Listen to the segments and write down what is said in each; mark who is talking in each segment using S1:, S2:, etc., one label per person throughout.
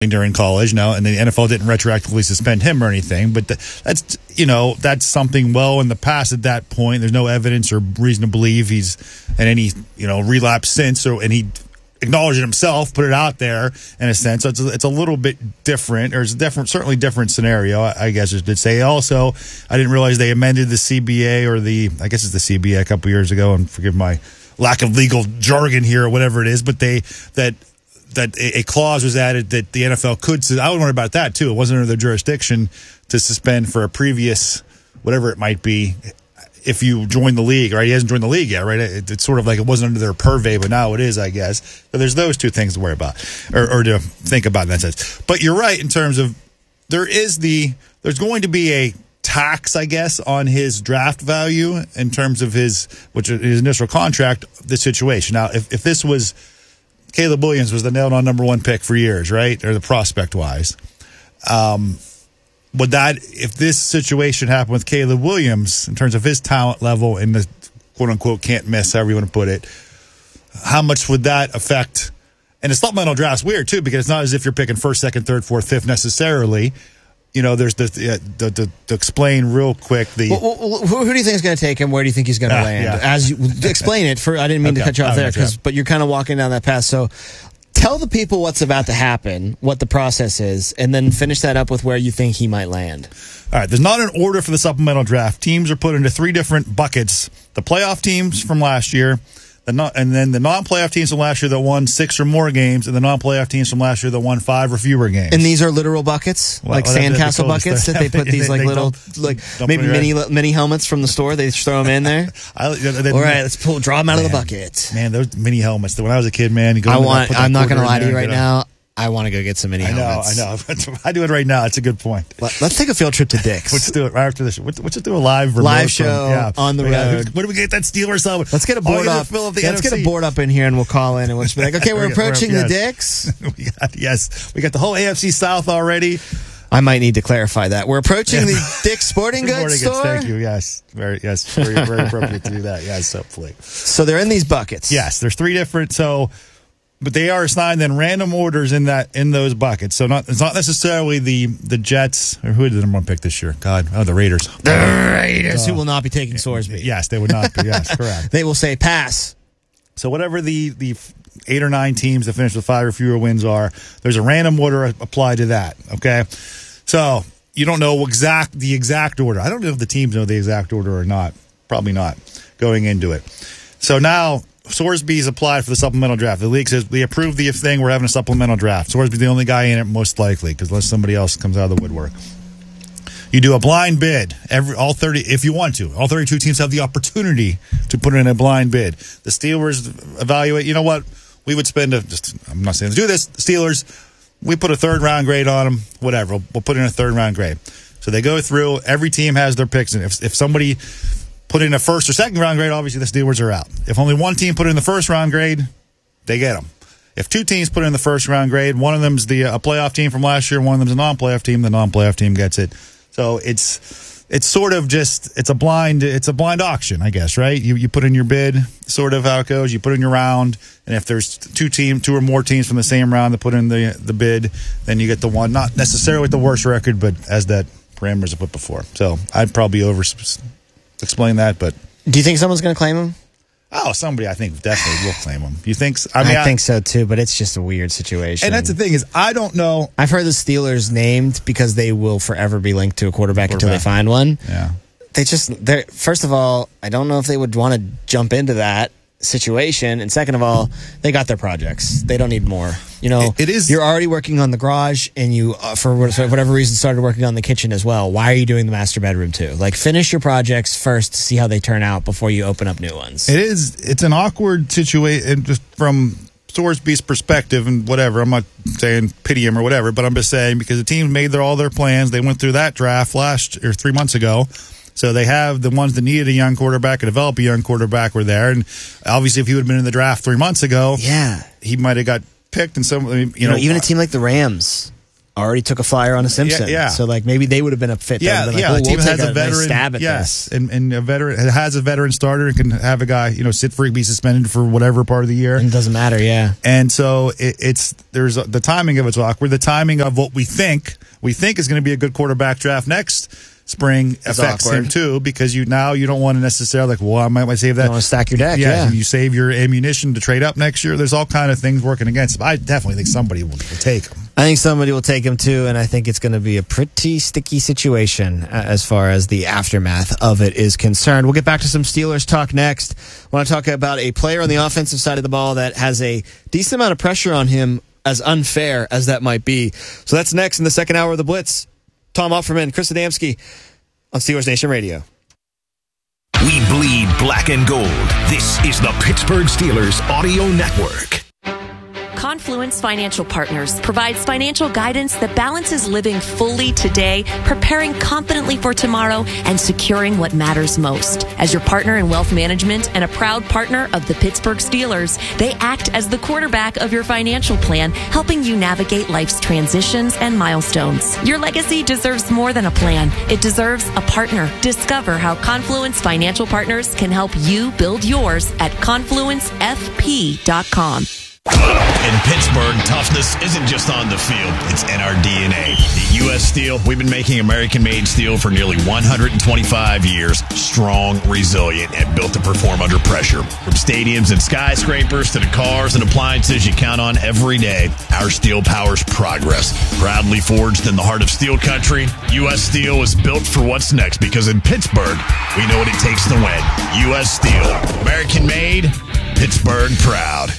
S1: during college, no, and the NFL didn't retroactively suspend him or anything, but that's something well in the past at that point. There's no evidence or reason to believe he's had any, relapse since, and he acknowledged it himself, put it out there in a sense. So it's a little bit different, or it's a certainly different scenario, I guess I should say. Also, I didn't realize they amended the CBA, I guess it's the CBA a couple years ago, and forgive my lack of legal jargon here or whatever it is, but that a clause was added that the NFL could. I was wondering about that too. It wasn't under their jurisdiction to suspend for a previous, whatever it might be, if you join the league, right? He hasn't joined the league yet, right? It's sort of like it wasn't under their purvey, but now it is, I guess. So there's those two things to worry about, or to think about in that sense. But you're right in terms of there's going to be a tax, I guess, on his draft value in terms of his initial contract, the situation. Now, if this was Caleb Williams was the nailed-on number one pick for years, right? Or the prospect-wise. Would that, if this situation happened with Caleb Williams, in terms of his talent level and the quote-unquote can't miss, however you want to put it, how much would that affect? And the supplemental draft's weird, too, because it's not as if you're picking first, second, third, fourth, fifth necessarily. There's to explain real quick who
S2: do you think is going to take him? Where do you think he's going to land?
S1: Yeah.
S2: As you explain it, I didn't mean to cut you off there, but you're kind of walking down that path. So tell the people what's about to happen, what the process is, and then finish that up with where you think he might land.
S1: All right, there's not an order for the supplemental draft. Teams are put into three different buckets: the playoff teams from last year, and then the non-playoff teams from last year that won 6 or more games, and the non-playoff teams from last year that won 5 or fewer games.
S2: And these are literal buckets, like sandcastle buckets that they put these little, maybe mini helmets from the store. They just throw them in there. All right, let's draw them out of the bucket.
S1: Man, those mini helmets. When I was a kid, man,
S2: I'm not going to lie to you right now. I want to go get some mini helmets.
S1: I know. I do it right now. It's a good point.
S2: Let's take a field trip to Dick's.
S1: Let's do it right after this. Let's do a live
S2: show on the road.
S1: Where do we get that Steelers helmet?
S2: Let's get a board up. Let's get a board up in here, and we'll call in and we'll just be like, okay, we're approaching the Dick's.
S1: We got the whole AFC South already.
S2: I might need to clarify that. We're approaching the Dick's Sporting Goods store.
S1: Thank you. Yes, very appropriate to do that. Yes, hopefully.
S2: So they're in these buckets.
S1: Yes, there's 3 different. But they are assigned then random orders in those buckets. So it's not necessarily the Jets, or who did the number one pick this year? The Raiders.
S2: The Raiders, who will not be taking Sorsby.
S1: Yes, they would not be. Yes, correct.
S2: They will say pass.
S1: So whatever the 8 or 9 teams that finish with 5 or fewer wins are, there's a random order applied to that. Okay, so you don't know the exact order. I don't know if the teams know the exact order or not. Probably not going into it. So now Sorsby's applied for the supplemental draft. The league says we approve the thing. We're having a supplemental draft. Sorsby's the only guy in it, most likely, because unless somebody else comes out of the woodwork. You do a blind bid. All 30, if you want to. All 32 teams have the opportunity to put in a blind bid. The Steelers evaluate. You know what? We would spend I'm not saying to do this. The Steelers, we put a 3rd round grade on them. Whatever. We'll put in a 3rd round grade. So they go through. Every team has their picks, and if somebody put in a 1st or 2nd round grade, obviously the Steelers are out. If only one team put in the 1st round grade, they get them. If 2 teams put in the 1st round grade, one of them's a playoff team from last year, one of them's a non-playoff team, the non-playoff team gets it. So it's sort of just it's a blind auction, I guess, right? You put in your bid, sort of how it goes. You put in your round, and if there's 2 or more teams from the same round that put in the bid, then you get the one, not necessarily with the worst record, but as that parameters I put before. So I'd probably explain that, but
S2: do you think someone's going to claim him?
S1: Oh, somebody I think definitely will claim him. You think?
S2: I think so too, but it's just a weird situation.
S1: And that's the thing is, I don't know.
S2: I've heard the Steelers named because they will forever be linked to a quarterback until they find one.
S1: Yeah.
S2: First of all, I don't know if they would want to jump into that situation, and second of all, they got their projects. They don't need more.
S1: It is.
S2: You're already working on the garage, and you, for whatever reason, started working on the kitchen as well. Why are you doing the master bedroom too? Finish your projects first to see how they turn out before you open up new ones.
S1: It's an awkward situation, just from Sorsby's perspective and whatever. I'm not saying pity him or whatever, but I'm just saying because the team made all their plans. They went through that draft 3 months ago. So they have the ones that needed a young quarterback and develop a young quarterback were there. And obviously if he would have been in the draft 3 months ago, he might have got picked. And even
S2: a team like the Rams, already took a flyer on a Simpson.
S1: Yeah.
S2: So like maybe they would have been a fit.
S1: Yeah,
S2: like,
S1: the team
S2: we'll
S1: has
S2: take
S1: a veteran
S2: nice stab at this.
S1: and a veteran has a veteran starter and can have a guy sit for be suspended for whatever part of the year.
S2: It doesn't matter. Yeah.
S1: And so there's the timing of it's awkward. The timing of what we think is going to be a good quarterback draft next spring affects him too, because you don't want to necessarily I might save that.
S2: You want to stack your deck. Yeah.
S1: You save your ammunition to trade up next year. There's all kind of things working against him. I definitely think somebody will take him.
S2: I think somebody will take him too, and I think it's going to be a pretty sticky situation as far as the aftermath of it is concerned. We'll get back to some Steelers talk next. I want to talk about a player on the offensive side of the ball that has a decent amount of pressure on him, as unfair as that might be. So that's next in the second hour of the Blitz. Tom Offerman, Chris Adamski on Steelers Nation Radio.
S3: We bleed black and gold. This is the Pittsburgh Steelers Audio Network.
S4: Confluence Financial Partners provides financial guidance that balances living fully today, preparing confidently for tomorrow, and securing what matters most. As your partner in wealth management and a proud partner of the Pittsburgh Steelers, they act as the quarterback of your financial plan, helping you navigate life's transitions and milestones. Your legacy deserves more than a plan. It deserves a partner. Discover how Confluence Financial Partners can help you build yours at confluencefp.com.
S5: In Pittsburgh, toughness isn't just on the field, it's in our DNA. At U.S. Steel, we've been making American-made steel for nearly 125 years, strong, resilient, and built to perform under pressure. From stadiums and skyscrapers to the cars and appliances you count on every day, our steel powers progress. Proudly forged in the heart of steel country, U.S. Steel is built for what's next, because in Pittsburgh, we know what it takes to win. U.S. Steel, American-made, Pittsburgh proud.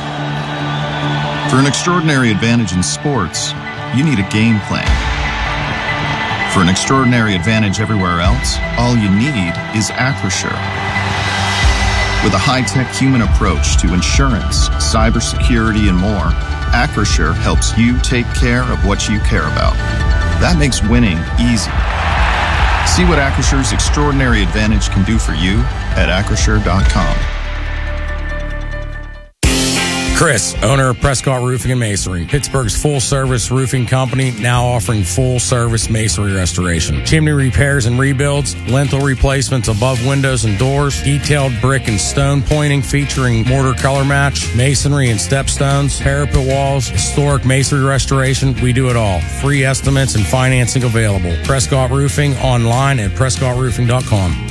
S6: For an extraordinary advantage in sports, you need a game plan. For an extraordinary advantage everywhere else, all you need is Acrisure. With a high-tech human approach to insurance, cybersecurity, and more, Acrisure helps you take care of what you care about. That makes winning easy. See what Acrisure's extraordinary advantage can do for you at Acrisure.com.
S7: Chris, owner of Prescott Roofing and Masonry, Pittsburgh's full-service roofing company, now offering full-service masonry restoration, chimney repairs and rebuilds, lintel replacements above windows and doors, detailed brick and stone pointing featuring mortar color match, masonry and stepstones, parapet walls, historic masonry restoration. We do it all. Free estimates and financing available. Prescott Roofing online at PrescottRoofing.com.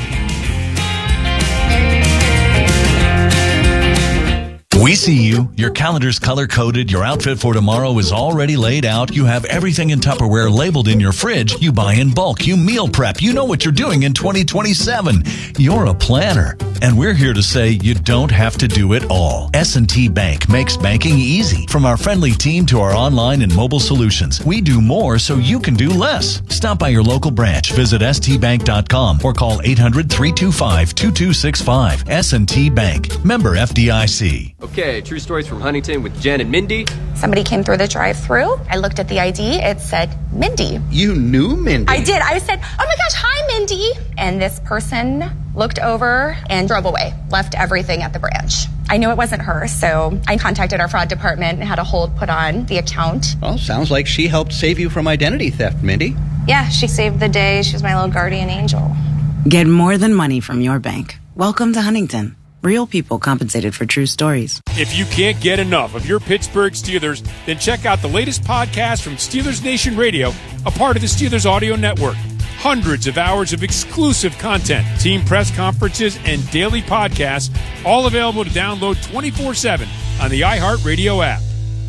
S8: We see you. Your calendar's color-coded. Your outfit for tomorrow is already laid out. You have everything in Tupperware labeled in your fridge. You buy in bulk. You meal prep. You know what you're doing in 2027. You're a planner. And we're here to say you don't have to do it all. S&T Bank makes banking easy. From our friendly team to our online and mobile solutions, we do more so you can do less. Stop by your local branch. Visit stbank.com or call 800-325-2265. S&T Bank. Member FDIC.
S9: Okay, true stories from Huntington with Jen and Mindy.
S10: Somebody came through the drive-thru. I looked at the ID. It said Mindy.
S11: You knew Mindy?
S10: I did. I said, oh my gosh, hi, Mindy. And this person looked over and drove away, left everything at the branch. I knew it wasn't her, so I contacted our fraud department and had a hold put on the account.
S11: Well, sounds like she helped save you from identity theft, Mindy.
S10: Yeah, she saved the day. She was my little guardian angel.
S12: Get more than money from your bank. Welcome to Huntington. Real people compensated for true stories.
S13: If you can't get enough of your Pittsburgh Steelers, then check out the latest podcast from Steelers Nation Radio, a part of the Steelers Audio Network. Hundreds of hours of exclusive content, team press conferences, and daily podcasts, all available to download 24/7 on the iHeartRadio app.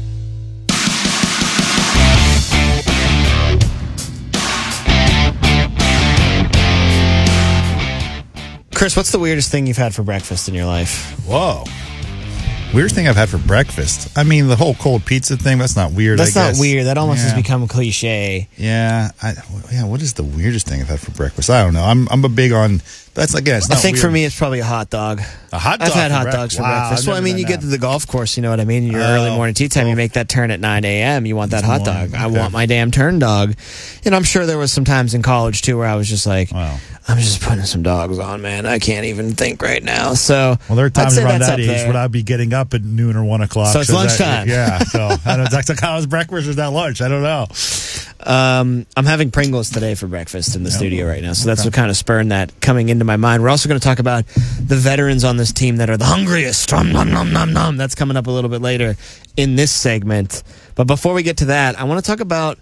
S2: Chris, what's the weirdest thing you've had for breakfast in your life?
S1: Whoa. Weirdest thing I've had for breakfast? I mean, the whole cold pizza thing, that's not weird,
S2: That's
S1: I guess.
S2: not weird. That almost has become cliche.
S1: Yeah. What is the weirdest thing I've had for breakfast? I don't know. I'm a big on... That's, again, it's not
S2: I think
S1: weird.
S2: for me, it's probably a hot dog.
S1: A hot dog?
S2: I've had hot dogs for breakfast. Well, I mean, you get to the golf course, you know what I mean? Your early morning tea time, you make that turn at 9 a.m. You want that hot dog. I want my damn turn dog. And I'm sure there was some times in college, too, where I was just like, I'm just putting some dogs on, man. I can't even think right now. So,
S1: well, there are times around that age
S2: there.
S1: when I'd be getting up at noon or 1 o'clock.
S2: So it's lunchtime.
S1: So I don't know, that's like how it's breakfast or is that lunch? I don't know.
S2: I'm having Pringles today for breakfast in the studio right now, so that's what kind of spurred that coming into my mind. We're also going to talk about the veterans on this team that are the hungriest. Nom, nom, nom, nom, nom. That's coming up a little bit later in this segment. But before we get to that, I want to talk about